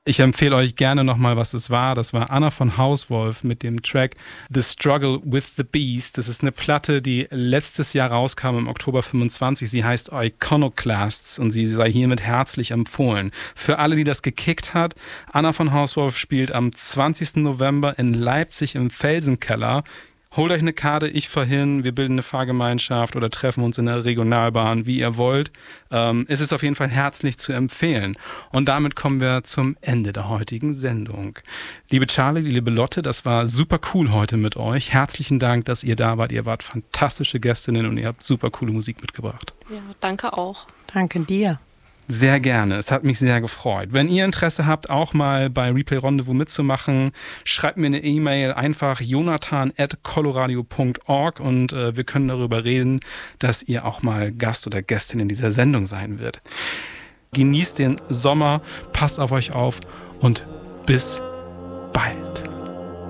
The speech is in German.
Ich empfehle euch gerne nochmal, was das war. Das war Anna von Hauswolf mit dem Track The Struggle with the Beast. Das ist eine Platte, die letztes Jahr rauskam im Oktober 25. Sie heißt Iconoclasts und sie sei hiermit herzlich empfohlen. Für alle, die das gekickt hat, Anna von Hauswolf spielt am 20. November in Leipzig im Felsenkeller. Holt euch eine Karte, ich fahr hin, wir bilden eine Fahrgemeinschaft oder treffen uns in der Regionalbahn, wie ihr wollt. Es ist auf jeden Fall herzlich zu empfehlen. Und damit kommen wir zum Ende der heutigen Sendung. Liebe Charlie, liebe Lotte, das war super cool heute mit euch. Herzlichen Dank, dass ihr da wart. Ihr wart fantastische Gästinnen und ihr habt super coole Musik mitgebracht. Ja, danke auch. Danke dir. Sehr gerne, es hat mich sehr gefreut. Wenn ihr Interesse habt, auch mal bei Replay Rendezvous mitzumachen, schreibt mir eine E-Mail, einfach jonathan@coloradio.org und wir können darüber reden, dass ihr auch mal Gast oder Gästin in dieser Sendung sein wird. Genießt den Sommer, passt auf euch auf und bis